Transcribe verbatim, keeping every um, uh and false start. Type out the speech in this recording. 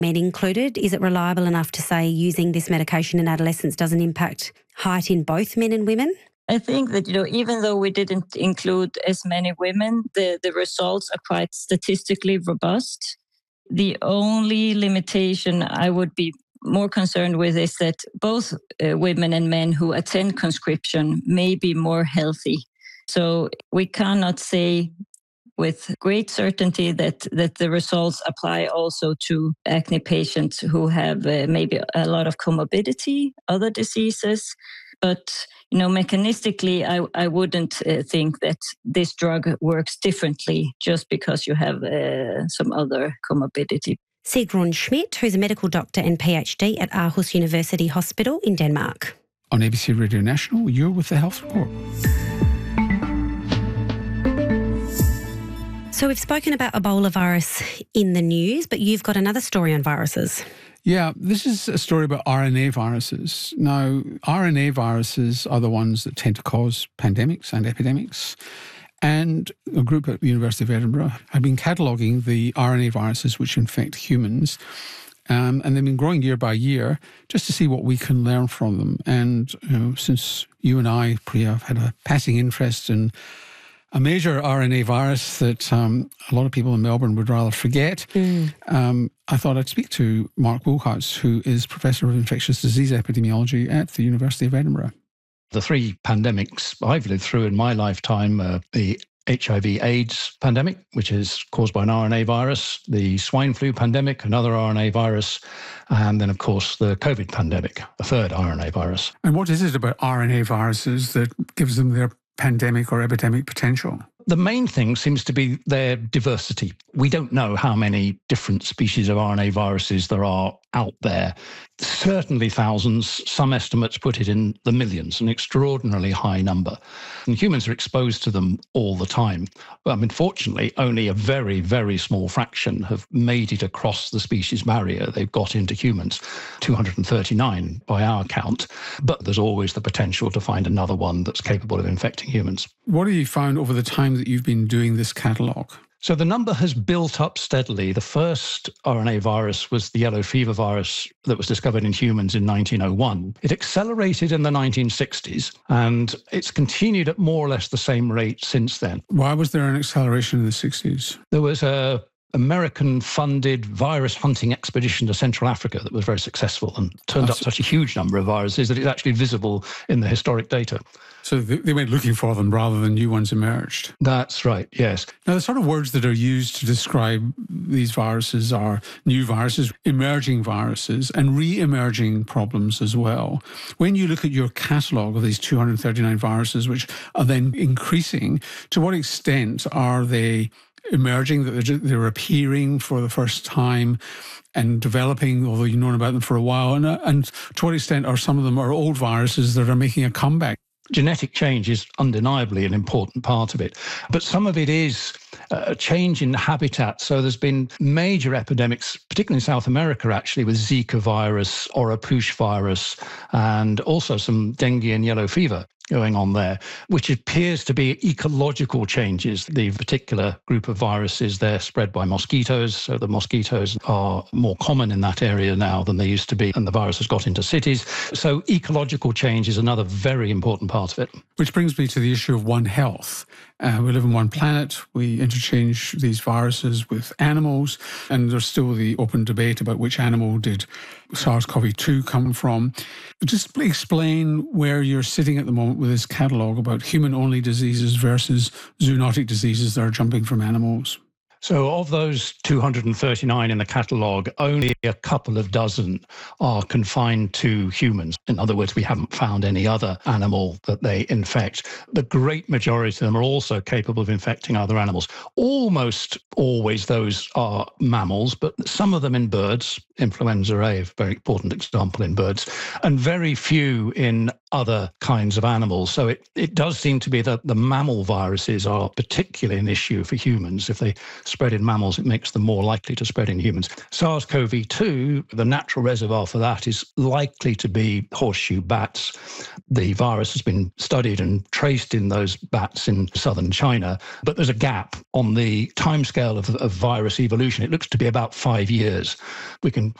men included? Is it reliable enough to say using this medication in adolescents doesn't impact height in both men and women? I think that, you know, even though we didn't include as many women, the, the results are quite statistically robust. The only limitation I would be more concerned with is that both uh, women and men who attend conscription may be more healthy. So we cannot say with great certainty that, that the results apply also to acne patients who have uh, maybe a lot of comorbidity, other diseases. But, you know, mechanistically, I, I wouldn't uh, think that this drug works differently just because you have uh, some other comorbidity. Sigrun Schmidt, who's a medical doctor and PhD at Aarhus University Hospital in Denmark. On A B C Radio National, you're with the Health Report. So we've spoken about Ebola virus in the news, but you've got another story on viruses. Yeah, this is a story about R N A viruses. Now, R N A viruses are the ones that tend to cause pandemics and epidemics. And a group at the University of Edinburgh have been cataloguing the R N A viruses which infect humans. Um, and they've been growing year by year just to see what we can learn from them. And you know, since you and I, Priya, have had a passing interest in a major R N A virus that um, a lot of people in Melbourne would rather forget, mm. um, I thought I'd speak to Mark Woolhouse, who is Professor of Infectious Disease Epidemiology at the University of Edinburgh. The three pandemics I've lived through in my lifetime, uh, the H I V AIDS pandemic, which is caused by an R N A virus, the swine flu pandemic, another R N A virus, and then, of course, the COVID pandemic, a third R N A virus. And what is it about R N A viruses that gives them their pandemic or epidemic potential? The main thing seems to be their diversity. We don't know how many different species of R N A viruses there are out there. Certainly thousands. Some estimates put it in the millions, an extraordinarily high number. And humans are exposed to them all the time. But I mean, fortunately, only a very, very small fraction have made it across the species barrier. They've got into humans, two hundred thirty-nine by our count. But there's always the potential to find another one that's capable of infecting humans. What have you found over the time that you've been doing this catalogue? So the number has built up steadily. The first R N A virus was the yellow fever virus that was discovered in humans in nineteen oh one. It accelerated in the nineteen sixties, and it's continued at more or less the same rate since then. Why was there an acceleration in the sixties? There was a American-funded virus hunting expedition to Central Africa that was very successful and turned That's up such a huge number of viruses that it's actually visible in the historic data. So they went looking for them rather than new ones emerged? That's right, yes. Now, the sort of words that are used to describe these viruses are new viruses, emerging viruses, and re-emerging problems as well. When you look at your catalogue of these two hundred thirty-nine viruses, which are then increasing, to what extent are they emerging, that they're, they're appearing for the first time and developing, although you've known about them for a while? And, and to what extent are some of them are old viruses that are making a comeback? Genetic change is undeniably an important part of it, but some of it is a change in habitat. So there's been major epidemics, particularly in South America, actually, with Zika virus, Oropouche virus, and also some dengue and yellow fever going on there, which appears to be ecological changes. The particular group of viruses, they're spread by mosquitoes, so the mosquitoes are more common in that area now than they used to be, and the virus has got into cities. So ecological change is another very important part of it. Which brings me to the issue of One Health. Uh, we live on one planet, we interchange these viruses with animals, and there's still the open debate about which animal did SARS-C o V two come from. Just explain where you're sitting at the moment with this catalogue about human-only diseases versus zoonotic diseases that are jumping from animals. So of those two hundred thirty-nine in the catalogue, only a couple of dozen are confined to humans. In other words, we haven't found any other animal that they infect. The great majority of them are also capable of infecting other animals. Almost always those are mammals, but some of them in birds. Influenza A, a very important example in birds, and very few in other kinds of animals. So it, it does seem to be that the mammal viruses are particularly an issue for humans. If they spread in mammals, it makes them more likely to spread in humans. SARS CoV two, the natural reservoir for that is likely to be horseshoe bats. The virus has been studied and traced in those bats in southern China, but there's a gap on the timescale of, of virus evolution. It looks to be about five years. We can